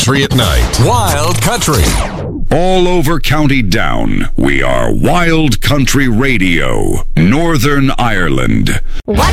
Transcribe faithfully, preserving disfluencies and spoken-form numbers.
Country at Night. Wild Country. All over County Down, we are Wild Country Radio, Northern Ireland. What?